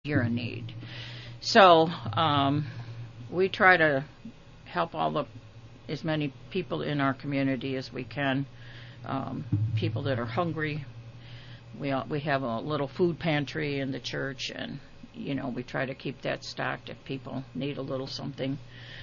you're in need. So we try to help as many people in our community as we can. People that are hungry. We have a little food pantry in the church, and we try to keep that stocked if people need a little something.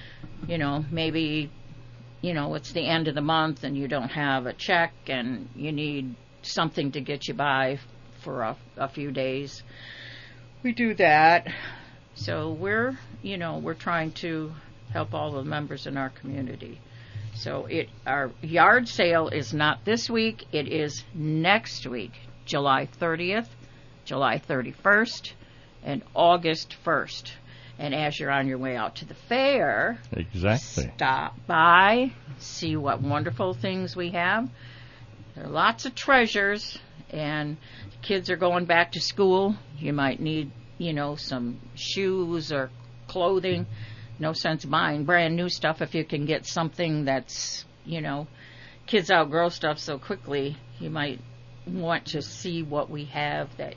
Maybe it's the end of the month and you don't have a check and you need something to get you by for a few days. We do that. So we're trying to help all the members in our community. So our yard sale is not this week. It is next week, July 30th, July 31st, and August 1st. And as you're on your way out to the fair, exactly, stop by, see what wonderful things we have. There are lots of treasures, and kids are going back to school. You might need, some shoes or clothing. No sense buying brand new stuff if you can get something that's, kids outgrow stuff so quickly. You might want to see what we have that,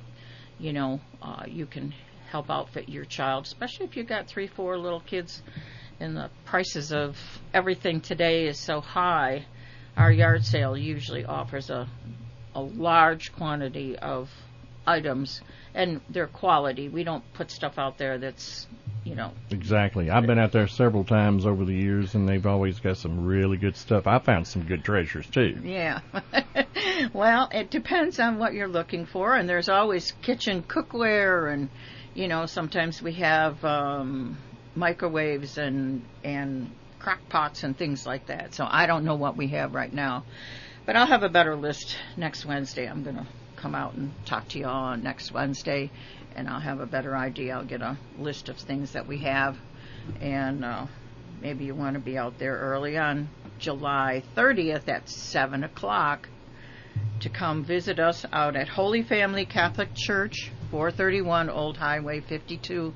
you can help outfit your child, especially if you've got 3-4 little kids and the prices of everything today is so high. Our yard sale usually offers a large quantity of items, and their quality. We don't put stuff out there that's, Exactly. I've been out there several times over the years, and they've always got some really good stuff. I found some good treasures, too. Yeah. Well, it depends on what you're looking for, and there's always kitchen cookware, and, sometimes we have microwaves and crock pots and things like that. So I don't know what we have right now, but I'll have a better list next Wednesday. I'm going to come out and talk to you all on next Wednesday, and I'll have a better idea. I'll get a list of things that we have, and maybe you want to be out there early on July 30th at 7 o'clock to come visit us out at Holy Family Catholic Church, 431 Old Highway 52.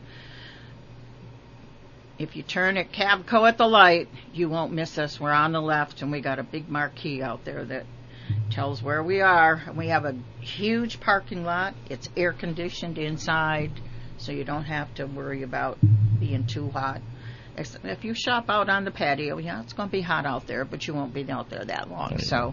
If you turn at Cavco at the light, you won't miss us. We're on the left, and we got a big marquee out there that tells where we are. And we have a huge parking lot. It's air conditioned inside, so you don't have to worry about being too hot. If you shop out on the patio, it's going to be hot out there, but you won't be out there that long. So,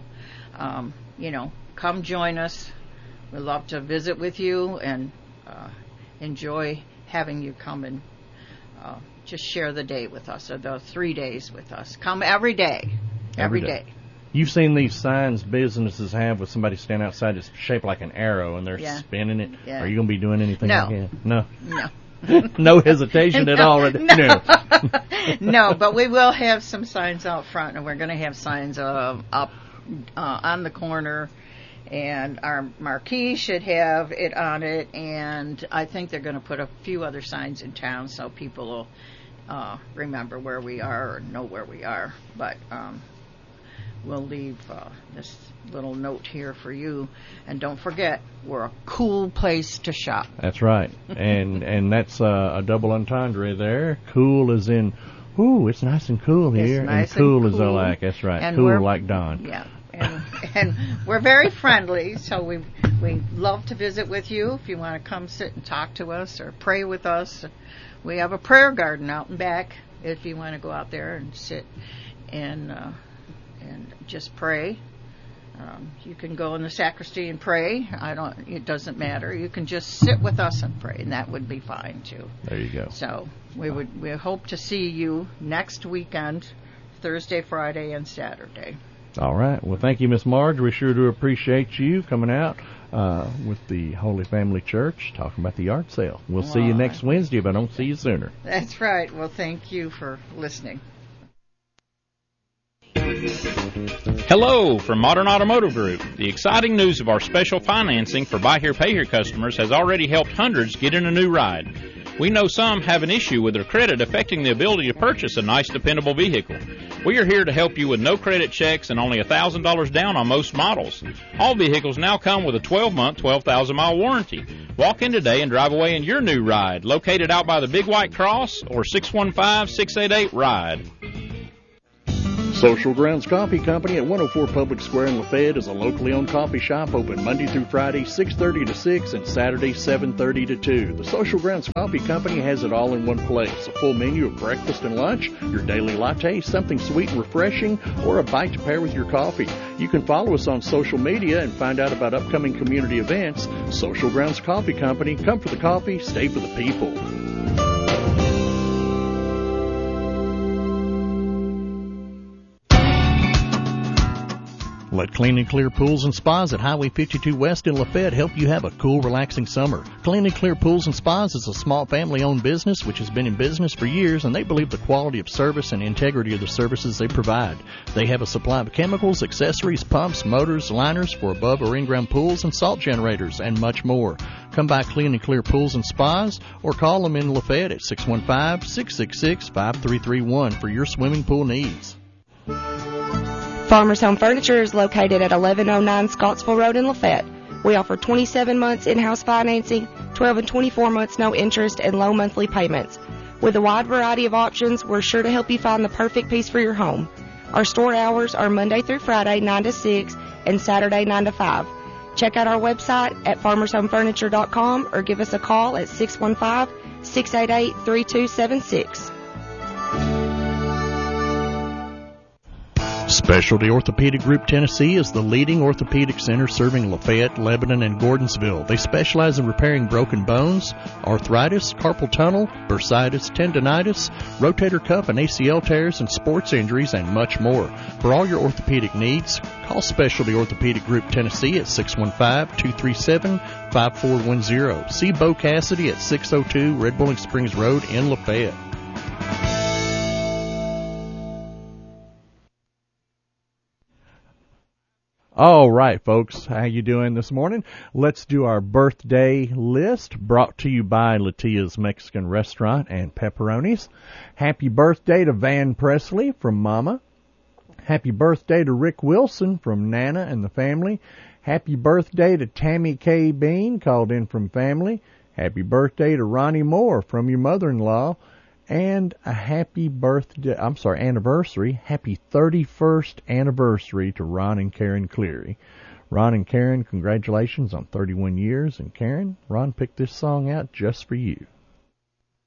come join us. We'd love to visit with you and enjoy having you come and just share the day with us, or the 3 days with us. Come every day. Every day. You've seen these signs businesses have with somebody standing outside that's shaped like an arrow, and they're spinning it. Yeah. Are you going to be doing anything like that? No. No hesitation at all. No. No, but we will have some signs out front, and we're going to have signs up on the corner, and our marquee should have it on it, and I think they're going to put a few other signs in town so people will remember where we are or know where we are. But we'll leave this little note here for you, and don't forget, we're a cool place to shop. That's right, and that's a double entendre there. Cool as in, ooh, it's nice and cool here, nice and cool as I like. That's right, and cool like Don. Yeah, and we're very friendly, so we love to visit with you. If you want to come sit and talk to us or pray with us, we have a prayer garden out and back. If you want to go out there and sit and just pray. You can go in the sacristy and pray. It doesn't matter. You can just sit with us and pray, and that would be fine too. There you go. So we hope to see you next weekend, Thursday, Friday, and Saturday. All right. Well, thank you, Miss Marge. We sure do appreciate you coming out with the Holy Family Church, talking about the yard sale. We'll see you next Wednesday, but I don't see you sooner. That's right. Well, thank you for listening. Hello from Modern Automotive Group. The exciting news of our special financing for Buy Here, Pay Here customers has already helped hundreds get in a new ride. We know some have an issue with their credit affecting the ability to purchase a nice, dependable vehicle. We are here to help you with no credit checks and only $1,000 down on most models. All vehicles now come with a 12-month, 12,000-mile warranty. Walk in today and drive away in your new ride, located out by the Big White Cross or 615-688-RIDE. Social Grounds Coffee Company at 104 Public Square in Lafayette is a locally owned coffee shop open Monday through Friday, 6:30 to 6, and Saturday, 7:30 to 2. The Social Grounds Coffee Company has it all in one place. A full menu of breakfast and lunch, your daily latte, something sweet and refreshing, or a bite to pair with your coffee. You can follow us on social media and find out about upcoming community events. Social Grounds Coffee Company. Come for the coffee, stay for the people. Let Clean and Clear Pools and Spas at Highway 52 West in Lafayette help you have a cool, relaxing summer. Clean and Clear Pools and Spas is a small family-owned business which has been in business for years, and they believe the quality of service and integrity of the services they provide. They have a supply of chemicals, accessories, pumps, motors, liners for above or in-ground pools and salt generators, and much more. Come by Clean and Clear Pools and Spas or call them in Lafayette at 615-666-5331 for your swimming pool needs. Farmers Home Furniture is located at 1109 Scottsville Road in Lafayette. We offer 27 months in-house financing, 12 and 24 months no interest, and low monthly payments. With a wide variety of options, we're sure to help you find the perfect piece for your home. Our store hours are Monday through Friday, 9 to 6, and Saturday, 9 to 5. Check out our website at farmershomefurniture.com or give us a call at 615-688-3276. Specialty Orthopedic Group Tennessee is the leading orthopedic center serving Lafayette, Lebanon, and Gordonsville. They specialize in repairing broken bones, arthritis, carpal tunnel, bursitis, tendonitis, rotator cuff and ACL tears, and sports injuries, and much more. For all your orthopedic needs, call Specialty Orthopedic Group Tennessee at 615-237-5410. See Bo Cassidy at 602 Red Bowling Springs Road in Lafayette. All right, folks, how you doing this morning? Let's do our birthday list, brought to you by Latia's Mexican Restaurant and Pepperonis. Happy birthday to Van Presley from Mama. Happy birthday to Rick Wilson from Nana and the family. Happy birthday to Tammy K. Bean, called in from family. Happy birthday to Ronnie Moore from your mother-in-law. And a happy anniversary, happy 31st anniversary to Ron and Karen Cleary. Ron and Karen, congratulations on 31 years. And Karen, Ron picked this song out just for you.